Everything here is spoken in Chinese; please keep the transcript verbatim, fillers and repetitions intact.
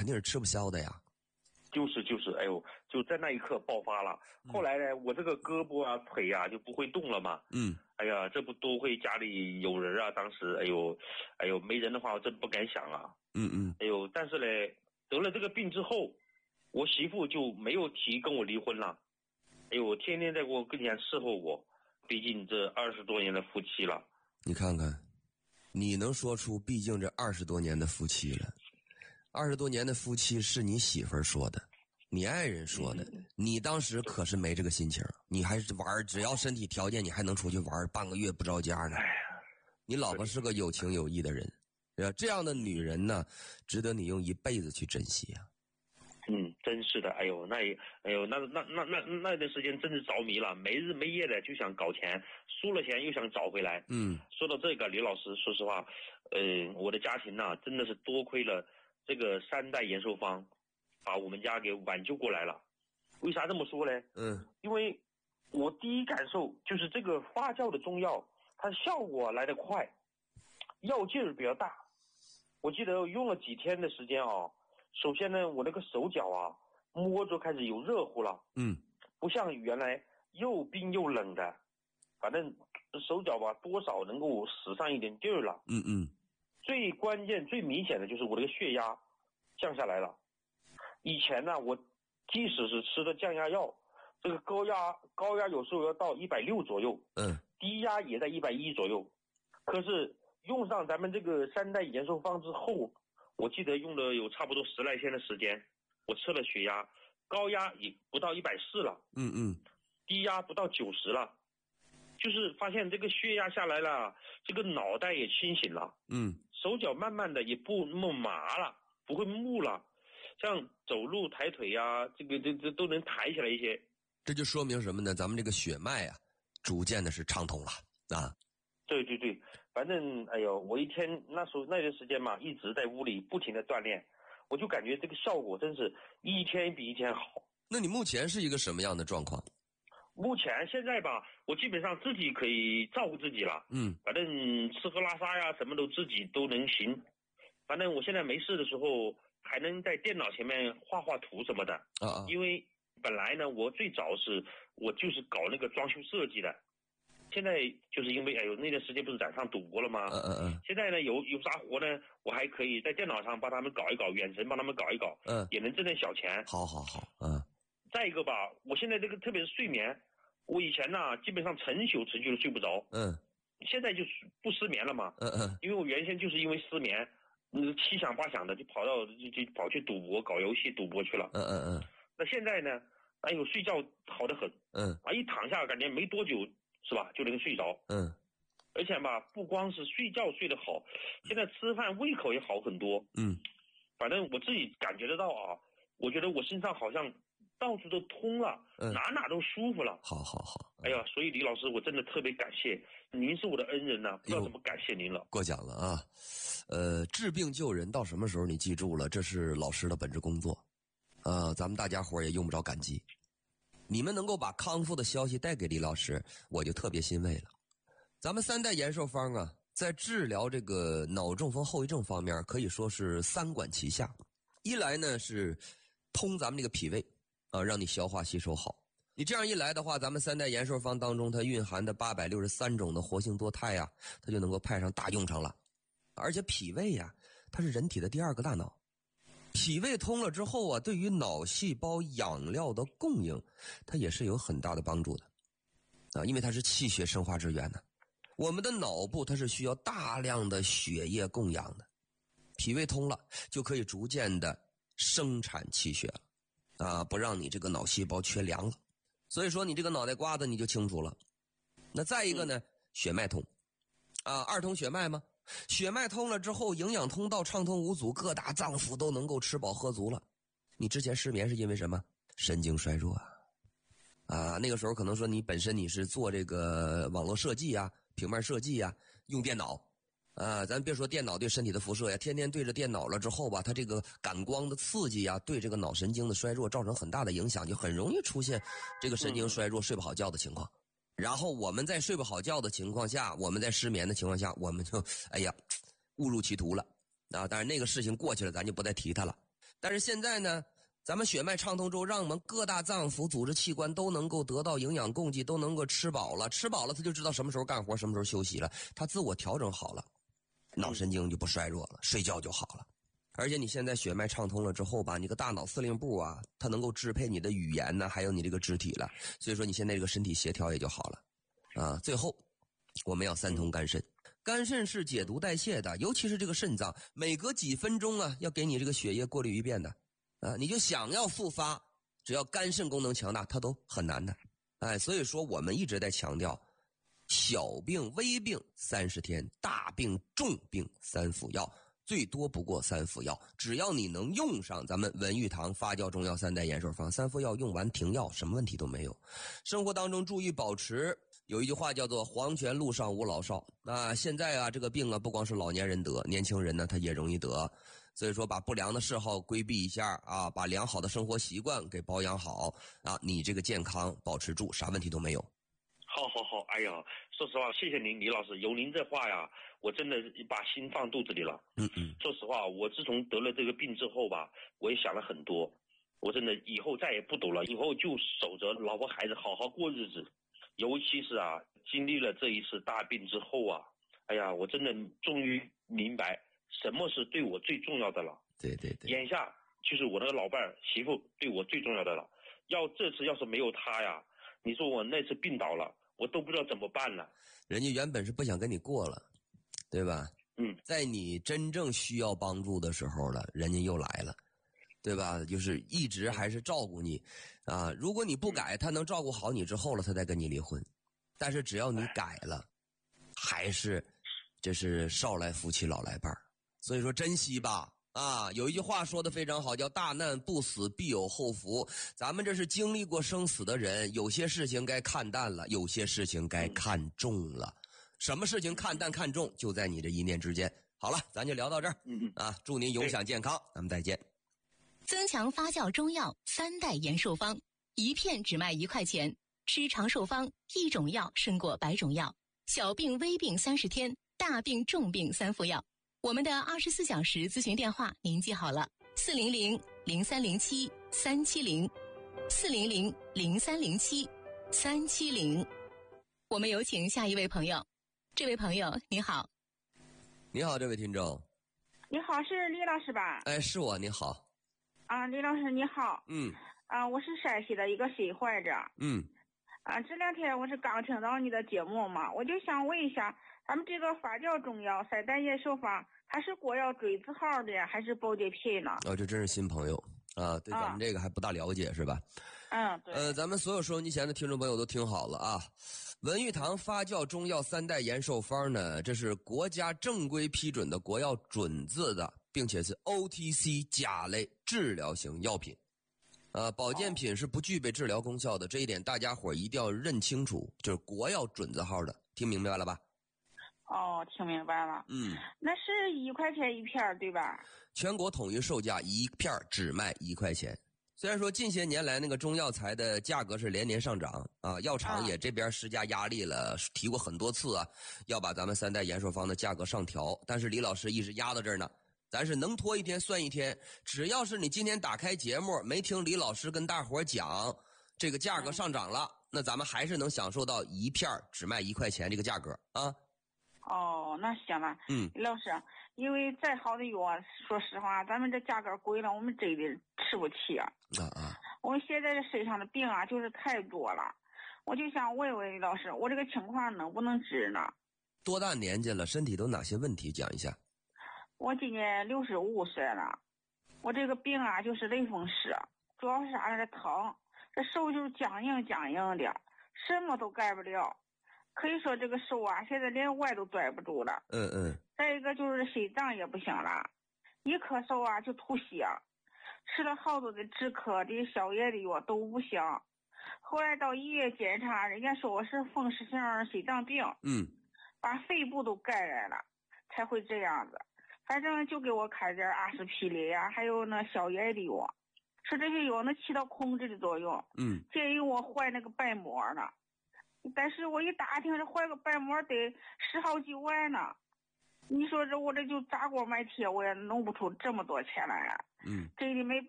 肯定是吃不消的呀。 就是就是，哎呦，就在那一刻爆发了。后来呢，我这个胳膊啊、腿啊就不会动了嘛。 嗯， 哎呀，这不多亏家里有人啊，当时，哎呦，哎呦，没人的话我真不敢想啊。 嗯嗯， 哎呦，但是呢，得了这个病之后，我媳妇就没有提跟我离婚了。哎呦，天天在我跟前伺候我，毕竟这二十多年的夫妻了。 你看看，你能说出毕竟这二十多年的夫妻了。二十多年的夫妻是你媳妇儿说的，你爱人说的，嗯、你当时可是没这个心情，你还是玩，只要身体条件，你还能出去玩半个月不着家呢。你老婆是个有情有义的人，这样的女人呢，值得你用一辈子去珍惜啊。 嗯，真是的，哎呦，那也，哎呦，那那那那那段时间真是着迷了，没日没夜的就想搞钱，输了钱又想找回来。 嗯， 说到这个，李老师，说实话，呃，我的家庭呢、啊，真的是多亏了这个三代延寿方，把我们家给挽救过来了。为啥这么说呢？ 嗯， 因为我第一感受就是这个发酵的中药，它效果来得快，药劲儿比较大。我记得用了几天的时间啊。首先呢，我那个手脚啊，摸着开始有热乎了， 嗯， 不像原来又冰又冷的，反正手脚吧，多少能够使上一点劲儿了， 嗯嗯。 最关键、最明显的就是我这个血压降下来了。以前呢，我即使是吃的降压药，这个高压高压有时候要到一百六左右， 嗯， 低压也在一百一左右，可是用上咱们这个三代延寿方之后。我记得用了有差不多十来天的时间，我测了血压，高压也不到一百四了， 嗯嗯， 低压不到九十了，就是发现这个血压下来了，这个脑袋也清醒了， 嗯， 手脚慢慢的也不那么麻了，不会木了，像走路抬腿呀、啊，这个这这都能抬起来一些。 这就说明什么呢？咱们这个血脉啊，逐渐的是畅通了啊。 对对对，反正哎呦，我一天那时候那段时间嘛，一直在屋里不停的锻炼，我就感觉这个效果真是一天比一天好。 那你目前是一个什么样的状况？ 目前现在吧，我基本上自己可以照顾自己了， 嗯， 反正吃喝拉撒呀，什么都自己都能行。反正我现在没事的时候，还能在电脑前面画画图什么的啊啊， 因为本来呢，我最早是我就是搞那个装修设计的。现在就是因为哎呦那段时间不是染上赌博了吗？ 嗯嗯嗯。 现在呢有有啥活呢？我还可以在电脑上帮他们搞一搞，远程帮他们搞一搞， 嗯， 也能挣点小钱。 好好好，嗯。 再一个吧，我现在这个特别是睡眠，我以前呢基本上成宿持续的睡不着， 嗯， 现在就不失眠了嘛。 嗯嗯， 因为我原先就是因为失眠，嗯，七想八想的就跑到就就跑去赌博搞游戏赌博去了。 嗯嗯嗯。 那现在呢，哎呦睡觉好得很， 嗯， 啊一躺下感觉没多久。是吧？就能睡着。 嗯， 而且吧，不光是睡觉睡得好，现在吃饭胃口也好很多。 嗯， 反正我自己感觉得到啊，我觉得我身上好像到处都通了， 嗯， 哪哪都舒服了。 好好好。 哎呀，所以李老师，我真的特别感谢您，是我的恩人呐、啊，不知道怎么感谢您了。 过奖了啊，呃，治病救人到什么时候你记住了，这是老师的本职工作，呃，咱们大家伙也用不着感激。你们能够把康复的消息带给李老师，我就特别欣慰了。咱们三代延寿方啊，在治疗这个脑中风后遗症方面，可以说是三管齐下。一来呢是通咱们这个脾胃啊，让你消化吸收好。你这样一来的话，咱们三代延寿方当中它蕴含的八百六十三种的活性多肽啊，它就能够派上大用场了。而且脾胃呀、啊，它是人体的第二个大脑。脾胃通了之后啊，对于脑细胞养料的供应，它也是有很大的帮助的啊，因为它是气血生化之源呢。我们的脑部它是需要大量的血液供养的，脾胃通了就可以逐渐的生产气血了啊，不让你这个脑细胞缺粮了。所以说你这个脑袋瓜子你就清楚了。那再一个呢，血脉通啊，二通血脉吗？血脉通了之后，营养通道畅通无阻，各大脏腑都能够吃饱喝足了。你之前失眠是因为什么？神经衰弱啊！啊，那个时候可能说你本身你是做这个网络设计啊、平面设计啊，用电脑啊，咱别说电脑对身体的辐射呀，天天对着电脑了之后吧，它这个感光的刺激啊，对这个脑神经的衰弱造成很大的影响，就很容易出现这个神经衰弱、睡不好觉的情况。然后我们在睡不好觉的情况下，我们在失眠的情况下，我们就哎呀误入歧途了啊！当然那个事情过去了，咱就不再提它了。 但是现在呢，咱们血脉畅通之后，让我们各大脏腑、组织器官都能够得到营养供给，都能够吃饱了，吃饱了他就知道什么时候干活，什么时候休息了，他自我调整好了，脑神经就不衰弱了，睡觉就好了。而且你现在血脉畅通了之后吧，你个大脑司令部啊，它能够支配你的语言呢，还有你这个肢体了，所以说你现在这个身体协调也就好了啊。最后我们要三通肝肾，肝肾是解毒代谢的，尤其是这个肾脏，每隔几分钟啊要给你这个血液过滤一遍的啊，你就想要复发，只要肝肾功能强大，它都很难的。哎，所以说我们一直在强调，小病微病三十天，大病重病三服药。最多不过三副药，只要你能用上咱们文玉堂发酵中药三代延寿方，三副药用完停药，什么问题都没有。生活当中注意保持，有一句话叫做黄泉路上无老少啊。现在啊，这个病啊，不光是老年人得，年轻人呢他也容易得。所以说，把不良的嗜好规避一下啊，把良好的生活习惯给保养好啊，你这个健康保持住，啥问题都没有。 好好好，哎呀，说实话，谢谢您，李老师，有您这话呀，我真的把心放肚子里了。 嗯嗯， 说实话，我自从得了这个病之后吧，我也想了很多，我真的以后再也不赌了，以后就守着老婆孩子好好过日子。尤其是啊，经历了这一次大病之后啊，哎呀，我真的终于明白什么是对我最重要的了。 对对对， 眼下就是我那个老伴儿媳妇对我最重要的了。要这次要是没有她呀，你说我那次病倒了，我都不知道怎么办了。 人家原本是不想跟你过了，对吧？ 嗯， 在你真正需要帮助的时候了，人家又来了，对吧？就是一直还是照顾你，啊，如果你不改，他能照顾好你之后了，他再跟你离婚。但是只要你改了，还是这是少来夫妻老来伴儿，所以说珍惜吧。啊，有一句话说的非常好，叫大难不死必有后福。咱们这是经历过生死的人，有些事情该看淡了，有些事情该看重了。什么事情看淡看重，就在你这一念之间。好了，咱就聊到这儿。 嗯嗯啊，祝您永享健康，咱们再见。 增强发酵中药三代延寿方，一片只卖一块钱，吃长寿方，一种药胜过百种药。小病微病三十天，大病重病三副药。我们的二十四小时咨询电话您记好了：四零零零三零七三七零，四零零零三零七三七零。我们有请下一位朋友。这位朋友你好。 你好，这位听众。 你好，是李老师吧？ 哎，是我，你好。 啊，李老师你好。 嗯。 啊，我是陕西的一个心患者。 嗯。 啊，这两天我是刚听到你的节目嘛，我就想问一下，咱们这个发酵中药三代延寿方，它是国药锥字号的还是保健品呢？ 哦，这真是新朋友啊，对咱们这个还不大了解、啊、是吧？ 嗯，对。 呃，咱们所有收音机前的听众朋友都听好了啊，文玉堂发酵中药三代延寿方呢，这是国家正规批准的国药准字的，并且是 O T C 甲类治疗型药品。呃，保健品是不具备治疗功效的，这一点大家伙一定要认清楚，就是国药准字号的，听明白了吧？ 哦，听明白了。 嗯， 那是一块钱一片对吧？ 全国统一售价一片只卖一块钱。虽然说近些年来那个中药材的价格是连年上涨啊，药厂也这边施加压力了，提过很多次啊，要把咱们三代延寿方的价格上调，但是李老师一直压到这儿呢。咱是能拖一天算一天，只要是你今天打开节目没听李老师跟大伙讲这个价格上涨了、嗯、那咱们还是能享受到一片只卖一块钱这个价格啊。 哦，那行了。 嗯， 李老师，因为再好的药，说实话咱们这价格贵了，我们真的吃不起啊。 啊啊！ 我们现在这身上的病啊就是太多了，我就想问问李老师，我这个情况能不能治呢？ 多大年纪了，身体都哪些问题讲一下。 我今年六十五岁了，我这个病啊就是类风湿，主要是啥呢？这疼，这手就是僵硬僵硬的，什么都干不了，可以说这个手啊现在连腕都拽不住了。 嗯嗯。 再一个就是心脏也不行了，一咳嗽啊就吐血，吃了好多的止咳的消炎的药都不行，后来到医院检查，人家说我是风湿性心脏病， 嗯， 把肺部都感染了才会这样子。反正就给我开点阿司匹林呀，还有那消炎的药，说这些药能起到控制的作用。 嗯， 建议我换那个瓣膜呢，但是我一打听，这换个瓣膜得十好几万呢。 你说这我这就砸锅卖铁，我也弄不出这么多钱来啊。 嗯， 这里没